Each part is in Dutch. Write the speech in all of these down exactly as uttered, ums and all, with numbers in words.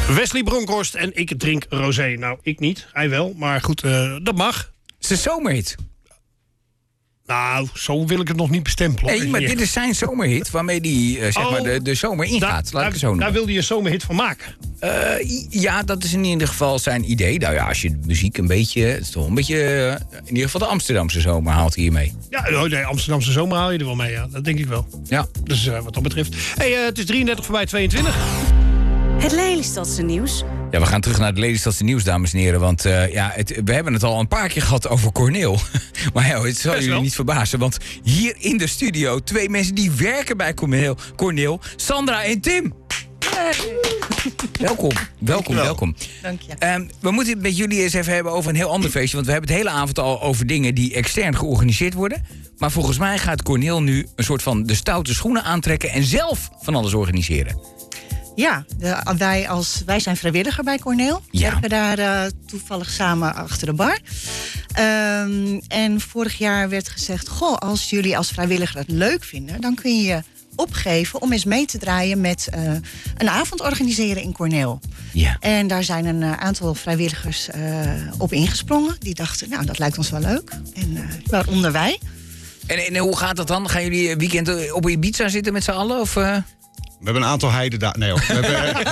Wesley Bronkhorst en ik drink rosé. Nou, ik niet. Hij wel. Maar goed, uh, dat mag. Het is een zomerhit. Nou, zo wil ik het nog niet bestempelen. Nee, maar dit is zijn zomerhit waarmee hij uh, zeg oh, maar de, de zomer ingaat. Da, Laat ik zo daar wil hij een zomerhit van maken. Uh, ja, dat is in ieder geval zijn idee. Nou ja, als je de muziek een beetje... Het is toch een beetje... Uh, in ieder geval de Amsterdamse zomer haalt hij hiermee. Ja, de Amsterdamse zomer haal je er wel mee, ja. Dat denk ik wel. Ja. Dus uh, wat dat betreft. Hey, uh, het is drieëndertig voorbij tweeëntwintig. Het Lelystadse nieuws. Ja, we gaan terug naar het Lelystadse nieuws, dames en heren. Want uh, ja, het, we hebben het al een paar keer gehad over Corneel. Maar ja, het zal jullie niet verbazen. Want hier in de studio twee mensen die werken bij Corneel. Corneel, Sandra en Tim. Hey. Welkom, welkom, welkom. Dank je. Um, we moeten het met jullie eens even hebben over een heel ander feestje. Want we hebben het hele avond al over dingen die extern georganiseerd worden. Maar volgens mij gaat Corneel nu een soort van de stoute schoenen aantrekken en zelf van alles organiseren. Ja, de, wij, als, wij zijn vrijwilliger bij Corneel. We ja. werken daar uh, toevallig samen achter de bar. Um, en vorig jaar werd gezegd... Goh, als jullie als vrijwilliger het leuk vinden... dan kun je je opgeven om eens mee te draaien... met uh, een avond organiseren in Corneel. Ja. En daar zijn een uh, aantal vrijwilligers uh, op ingesprongen. Die dachten, nou, dat lijkt ons wel leuk. En uh, waaronder wij. En, en hoe gaat dat dan? Gaan jullie een weekend op Ibiza zitten met z'n allen? Of... Uh... We hebben een aantal heidendagen. Nee, hoor. We hebben,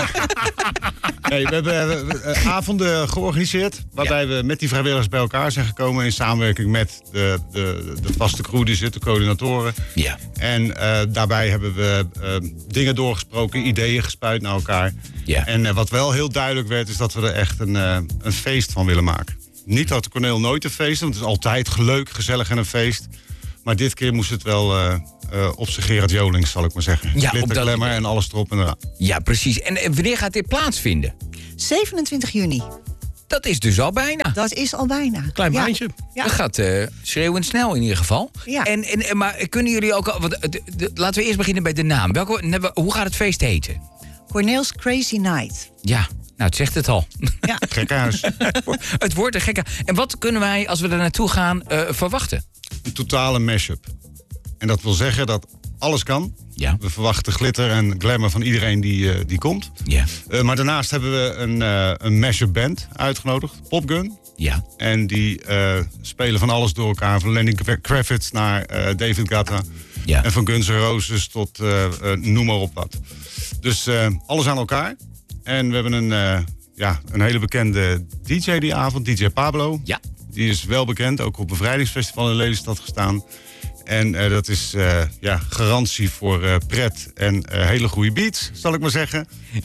nee, we hebben uh, avonden georganiseerd. Waarbij ja. we met die vrijwilligers bij elkaar zijn gekomen. In samenwerking met de, de, de vaste crew die zit, de coördinatoren. Ja. En uh, daarbij hebben we uh, dingen doorgesproken, ideeën gespuit naar elkaar. Ja. En uh, wat wel heel duidelijk werd, is dat we er echt een, uh, een feest van willen maken. Niet dat Corneel nooit een feest is, want het is altijd leuk, gezellig en een feest. Maar dit keer moest het wel uh, uh, op zijn Gerard Jolings, zal ik maar zeggen. Ja, Glitter, glamour en alles erop en eraan. Ja, precies. En, en wanneer gaat dit plaatsvinden? zevenentwintig juni. Dat is dus al bijna. Dat is al bijna. Klein ja. baantje. Ja. Dat gaat uh, schreeuwend snel in ieder geval. Ja. En, en, maar kunnen jullie ook al... Want, de, de, laten we eerst beginnen bij de naam. Welke, hoe gaat het feest heten? Corneel's Crazy Night. Ja. Nou, het zegt het al. Ja. Gekkenhuis. Het wordt een gekke. En wat kunnen wij, als we er naartoe gaan, uh, verwachten? Een totale mashup. En dat wil zeggen dat alles kan. Ja. We verwachten glitter en glamour van iedereen die, uh, die komt. Ja. Uh, maar daarnaast hebben we een, uh, een mashup band uitgenodigd. Popgun. Ja. En die uh, spelen van alles door elkaar. Van Lenny Kravitz naar uh, David Guetta. Ja. En van Guns N' Roses tot uh, uh, noem maar op wat. Dus uh, alles aan elkaar. En we hebben een, uh, ja, een hele bekende D J die avond, D J Pablo. Ja. Die is wel bekend, ook op Bevrijdingsfestival in Lelystad gestaan. En uh, dat is uh, ja, garantie voor uh, pret en uh, hele goede beats, zal ik maar zeggen.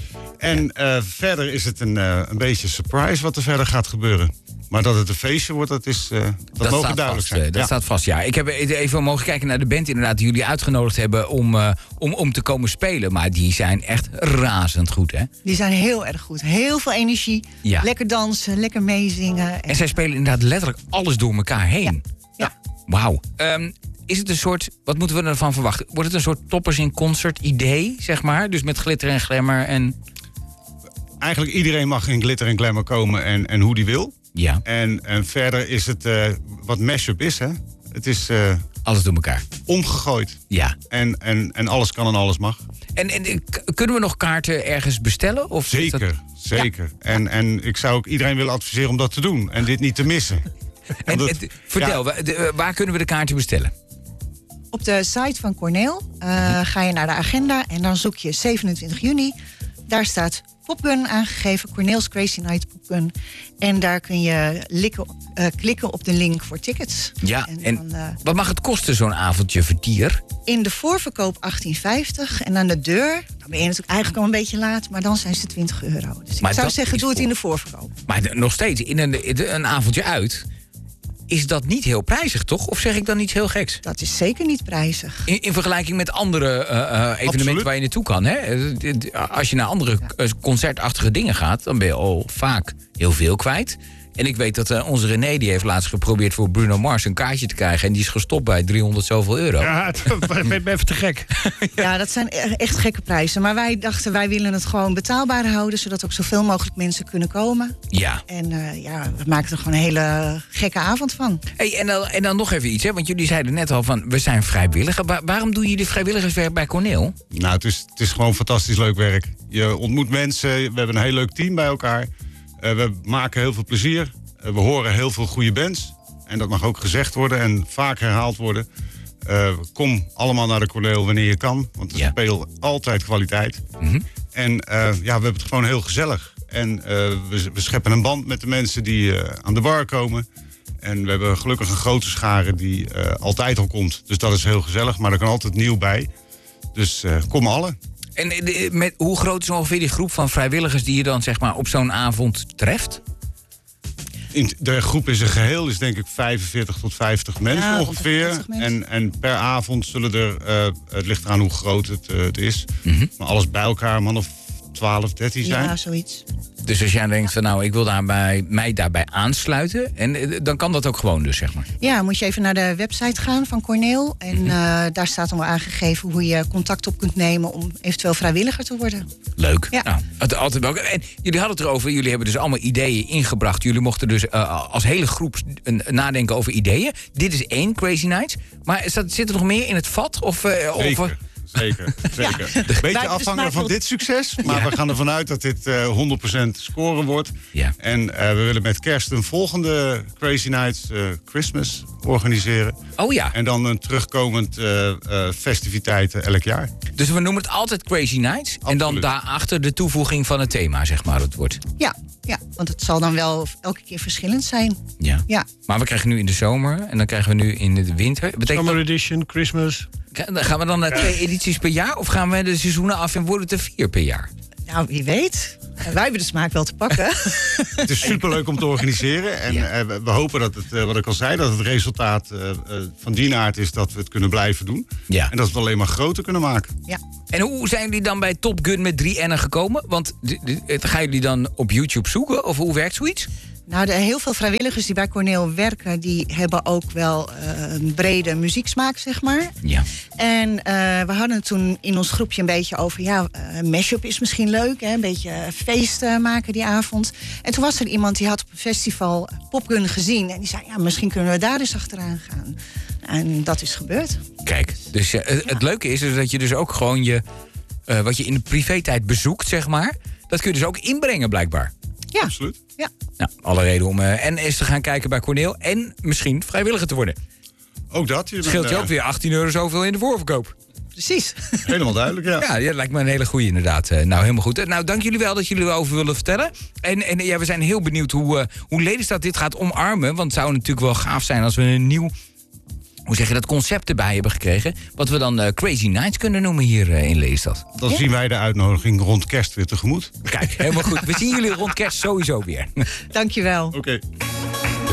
En uh, verder is het een, uh, een beetje surprise wat er verder gaat gebeuren. Maar dat het een feestje wordt, dat, is, uh, dat, dat mogen duidelijk vast, zijn. Dat ja. staat vast, ja. Ik heb even mogen kijken naar de band inderdaad die jullie uitgenodigd hebben om, uh, om, om te komen spelen. Maar die zijn echt razend goed, hè? Die zijn heel erg goed. Heel veel energie. Ja. Lekker dansen, lekker meezingen. En, en zij spelen inderdaad letterlijk alles door elkaar heen. Ja. Ja. Wauw. Um, is het een soort, wat moeten we ervan verwachten? Wordt het een soort toppers in concert idee, zeg maar? Dus met glitter en glamour en... Eigenlijk iedereen mag in glitter en glamour komen en, en hoe die wil. Ja. En, en verder is het uh, wat mashup is, hè? Het is uh, alles door elkaar. Omgegooid. Ja. En, en, en alles kan en alles mag. En, en kunnen we nog kaarten ergens bestellen? Of zeker, dat... zeker. Ja. En, en ik zou ook iedereen willen adviseren om dat te doen. En dit niet te missen. En, dat, en, vertel, ja. waar, waar kunnen we de kaarten bestellen? Op de site van Corneel uh, ga je naar de agenda en dan zoek je zevenentwintig juni. Daar staat Popgun aangegeven, Corneel's Crazy Night Popgun. En daar kun je likken, uh, klikken op de link voor tickets. Ja, en, en dan, uh, wat mag het kosten, zo'n avondje vertier? In de voorverkoop achttien vijftig en aan de deur, dan ben je natuurlijk eigenlijk al een beetje laat, maar dan zijn ze twintig euro. Dus maar ik zou zeggen, doe het voor... in de voorverkoop. Maar de, nog steeds, in een, in een avondje uit, is dat niet heel prijzig, toch? Of zeg ik dan iets heel geks? Dat is zeker niet prijzig. In, in vergelijking met andere uh, uh, evenementen Absoluut. Waar je naartoe kan. Hè? Als je naar andere ja. concertachtige dingen gaat, dan ben je al vaak heel veel kwijt. En ik weet dat uh, onze René, die heeft laatst geprobeerd voor Bruno Mars een kaartje te krijgen. En die is gestopt bij driehonderd zoveel euro. Ja, het werd even te gek. Ja, dat zijn echt gekke prijzen. Maar wij dachten, wij willen het gewoon betaalbaar houden, zodat ook zoveel mogelijk mensen kunnen komen. Ja. En uh, ja, we maken er gewoon een hele gekke avond van. Hey, en, dan, en dan nog even iets, hè? Want jullie zeiden net al van, we zijn vrijwilliger. Wa- waarom doen jullie vrijwilligerswerk bij Corneel? Nou, het is, het is gewoon fantastisch leuk werk. Je ontmoet mensen, we hebben een heel leuk team bij elkaar. Uh, we maken heel veel plezier. Uh, we horen heel veel goede bands. En dat mag ook gezegd worden en vaak herhaald worden. Uh, kom allemaal naar de Corneel wanneer je kan. Want er Ja. speelt altijd kwaliteit. Mm-hmm. En uh, ja, we hebben het gewoon heel gezellig. En uh, we, we scheppen een band met de mensen die uh, aan de bar komen. En we hebben gelukkig een grote schare die uh, altijd al komt. Dus dat is heel gezellig, maar er kan altijd nieuw bij. Dus uh, kom alle. En de, met, hoe groot is ongeveer die groep van vrijwilligers die je dan zeg maar op zo'n avond treft? In de groep in zijn geheel is denk ik vijfenveertig tot vijftig mensen Ja, ongeveer. vijftig mensen. En, en per avond zullen er, uh, het ligt eraan hoe groot het, uh, het is. Mm-hmm. Maar alles bij elkaar, man of twaalf, dertien zijn. Ja, zoiets. Dus als jij denkt van nou, ik wil daarbij, mij daarbij aansluiten, en eh, dan kan dat ook gewoon dus, zeg maar. Ja, moet je even naar de website gaan van Corneel. En uh, daar staat dan wel aangegeven hoe je contact op kunt nemen om eventueel vrijwilliger te worden. Leuk. Ja. Nou, het, altijd wel. En jullie hadden het erover, jullie hebben dus allemaal ideeën ingebracht. Jullie mochten dus uh, als hele groep een, nadenken over ideeën. Dit is één Crazy Nights. Maar staat, zit er nog meer in het vat? Of, uh, Zeker, of, zeker, zeker. Wij- Beetje de afhangen smaak van wil- dit succes. Maar we gaan ervan uit dat dit uh, honderd procent scoren wordt. Ja. En uh, we willen met kerst een volgende Crazy Nights uh, Christmas organiseren. Oh ja, En dan een terugkomend uh, uh, festiviteiten elk jaar. dus we noemen het altijd Crazy Nights. En dan Absoluut. daarachter de toevoeging van het thema, zeg maar, het wordt. Ja, ja, want het zal dan wel elke keer verschillend zijn. Ja. Ja, Maar we krijgen nu in de zomer en dan krijgen we nu in de winter. Betekent Summer Edition, Christmas. dat, gaan we dan naar twee edities per jaar? Of gaan we de seizoenen af en worden het er vier per jaar? nou wie weet. Uh, wij hebben de smaak wel te pakken. Het is superleuk om te organiseren. En Ja. uh, we, we hopen dat het, uh, wat ik al zei, dat het resultaat uh, uh, van die aard is dat we het kunnen blijven doen. Ja. En dat we het alleen maar groter kunnen maken. Ja. En hoe zijn jullie dan bij Top Gun met drie N'en gekomen? Want d- d- gaan jullie dan op YouTube zoeken? Of hoe werkt zoiets? Nou, de, heel veel vrijwilligers die bij Corneel werken, die hebben ook wel uh, een brede muzieksmaak, zeg maar. Ja. En uh, we hadden het toen in ons groepje een beetje over, ja, uh, mashup is misschien leuk, hè, een beetje feest uh, maken die avond. En toen was er iemand die had op een festival Popgun gezien en die zei, ja, misschien kunnen we daar eens achteraan gaan. En dat is gebeurd. Kijk, dus uh, het, het leuke is dus dat je dus ook gewoon je, uh, wat je in de privé-tijd bezoekt, zeg maar, dat kun je dus ook inbrengen blijkbaar. Ja, Absoluut. ja. Nou, alle reden om uh, en eens te gaan kijken bij Corneel en misschien vrijwilliger te worden. Ook dat. Je Het scheelt bent, je uh, ook weer achttien euro zoveel in de voorverkoop. Precies. Helemaal duidelijk, ja. Ja, dat lijkt me een hele goeie inderdaad. Uh, nou, helemaal goed. Uh, nou, dank jullie wel dat jullie erover willen vertellen. En, en ja, we zijn heel benieuwd hoe, uh, hoe Lelystad dit gaat omarmen. Want het zou natuurlijk wel gaaf zijn als we een nieuw, hoe zeg je dat, concept erbij hebben gekregen. Wat we dan uh, Crazy Nights kunnen noemen hier uh, in Lelystad. Dan zien wij de uitnodiging rond kerst weer tegemoet. Kijk, helemaal goed. We zien jullie rond kerst sowieso weer. Dankjewel. Oké.